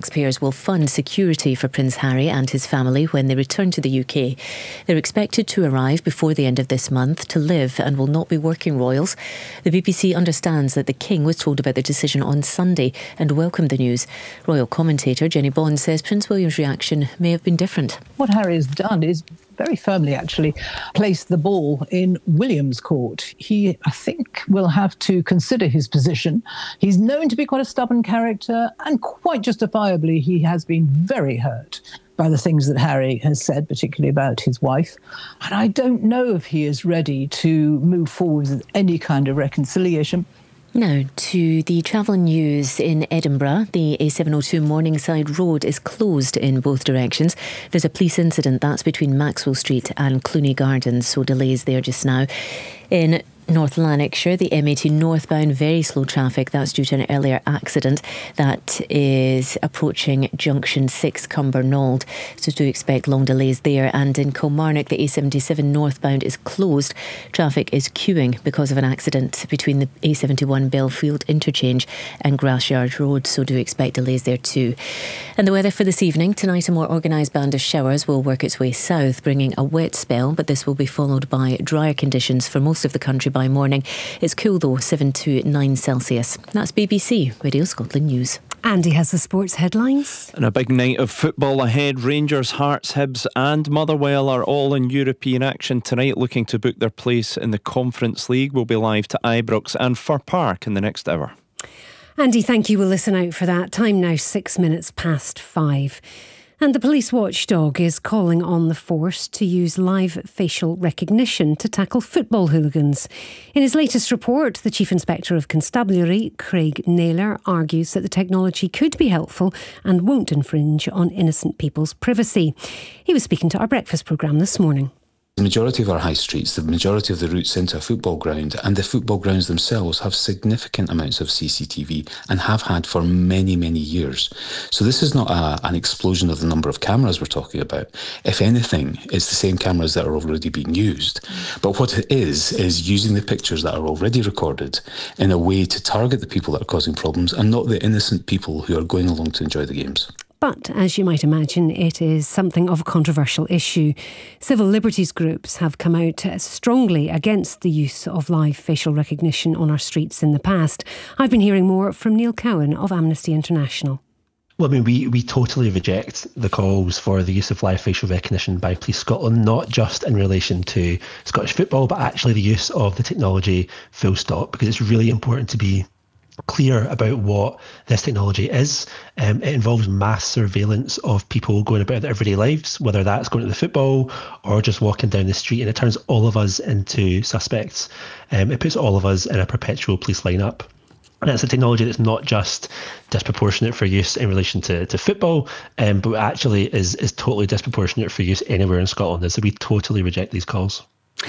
taxpayers will fund security for Prince Harry and his family when they return to the UK. They're expected to arrive before the end of this month to live and will not be working royals. The BBC understands that the King was told about the decision on Sunday and welcomed the news. Royal commentator Jenny Bond says Prince William's reaction may have been different. What Harry has done is very firmly actually placed the ball in William's court. He, I think, will have to consider his position. He's known to be quite a stubborn character, and quite justifiably he has been very hurt by the things that Harry has said, particularly about his wife. And I don't know if he is ready to move forward with any kind of reconciliation. Now to the travel news in Edinburgh. The A702 Morningside Road is closed in both directions. There's a police incident that's between Maxwell Street and Cluny Gardens, so delays there just now. In North Lanarkshire, the M80 northbound, very slow traffic. That's due to an earlier accident that is approaching Junction 6 Cumbernauld. So do expect long delays there. And in Kilmarnock, the A77 northbound is closed. Traffic is queuing because of an accident between the A71 Belfield interchange and Grassyard Road. So do expect delays there too. And the weather for this evening. Tonight, a more organised band of showers will work its way south, bringing a wet spell, but this will be followed by drier conditions for most of the country by morning. It's cool though, 7 to 9 Celsius. That's BBC Radio Scotland News. Andy has the sports headlines. And a big night of football ahead. Rangers, Hearts, Hibs and Motherwell are all in European action tonight, looking to book their place in the Conference League. We'll be live to Ibrox and Fir Park in the next hour. Andy, thank you. We'll listen out for that. Time now 6 minutes past 5. And the police watchdog is calling on the force to use live facial recognition to tackle football hooligans. In his latest report, the Chief Inspector of Constabulary, Craig Naylor, argues that the technology could be helpful and won't infringe on innocent people's privacy. He was speaking to our breakfast programme this morning. The majority of our high streets, the majority of the routes into a football ground and the football grounds themselves have significant amounts of CCTV and have had for many, many years. So this is not an explosion of the number of cameras we're talking about. If anything, it's the same cameras that are already being used. But what it is using the pictures that are already recorded in a way to target the people that are causing problems and not the innocent people who are going along to enjoy the games. But, as you might imagine, it is something of a controversial issue. Civil liberties groups have come out strongly against the use of live facial recognition on our streets in the past. I've been hearing more from Neil Cowan of Amnesty International. Well, I mean, we totally reject the calls for the use of live facial recognition by Police Scotland, not just in relation to Scottish football, but actually the use of the technology full stop, because it's really important to be clear about what this technology is. It involves mass surveillance of people going about their everyday lives, whether that's going to the football or just walking down the street, and it turns all of us into suspects. It puts all of us in a perpetual police lineup. And it's a technology that's not just disproportionate for use in relation to football, but actually is totally disproportionate for use anywhere in Scotland. So we totally reject these calls.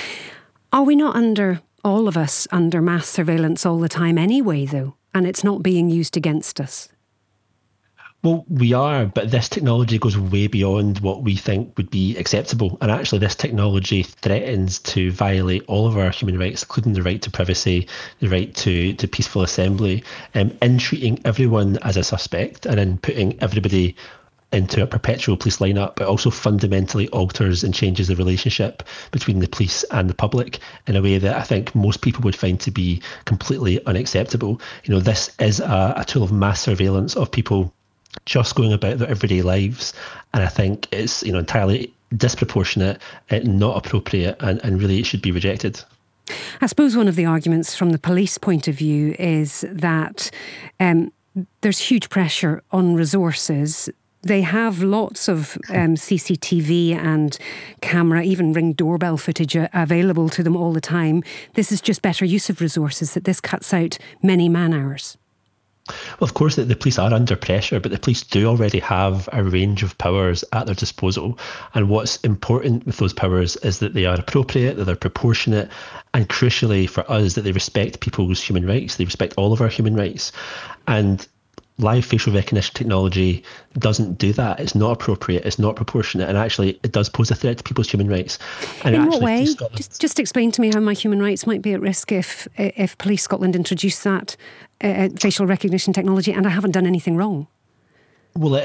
Are we not all of us under mass surveillance all the time anyway, though, and it's not being used against us? Well, we are, but this technology goes way beyond what we think would be acceptable. And actually, this technology threatens to violate all of our human rights, including the right to privacy, the right to peaceful assembly, in treating everyone as a suspect and in putting everybody into a perpetual police lineup. It also fundamentally alters and changes the relationship between the police and the public in a way that I think most people would find to be completely unacceptable. You know, this is a tool of mass surveillance of people just going about their everyday lives, and I think it's entirely disproportionate, not appropriate, and really it should be rejected. I suppose one of the arguments from the police point of view is that there's huge pressure on resources. They have lots of CCTV and camera, even Ring doorbell footage available to them all the time. This is just better use of resources, that this cuts out many man hours. Well, of course, the police are under pressure, but the police do already have a range of powers at their disposal. And what's important with those powers is that they are appropriate, that they're proportionate, and crucially for us, that they respect people's human rights. They respect all of our human rights. And live facial recognition technology doesn't do that. It's not appropriate, it's not proportionate, and actually it does pose a threat to people's human rights. And in what way? Just explain to me how my human rights might be at risk if Police Scotland introduced that facial recognition technology and I haven't done anything wrong. Well,